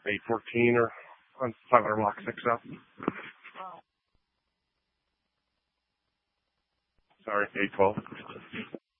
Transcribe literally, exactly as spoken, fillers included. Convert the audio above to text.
eight fourteen or on five hundred block six South. Sorry, eight twelve.